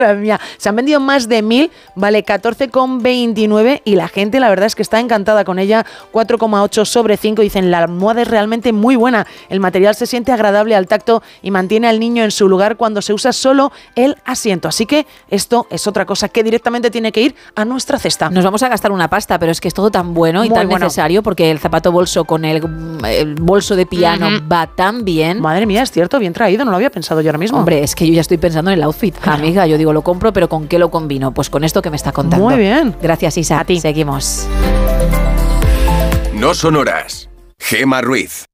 Madre mía, se han vendido más de 1.000, vale 14,29 y la gente la verdad es que está encantada con ella, 4,8 sobre 5, dicen la almohada es realmente muy buena, el material se siente agradable al tacto y mantiene al niño en su lugar cuando se usa solo el asiento, así que esto es otra cosa que directamente tiene que ir a nuestra cesta. Nos vamos a gastar una pasta, pero es que es todo tan bueno y muy tan necesario porque el zapato bolso con el bolso de piano va tan bien. Madre mía, es cierto, bien traído, no lo había pensado yo ahora mismo. Hombre, es que yo ya estoy pensando en el outfit, amiga, yo digo, lo compro, pero ¿con qué lo combino? Pues con esto que me está contando. Muy bien. Gracias, Isa. A ti. Seguimos. No son horas. Gemma Ruiz.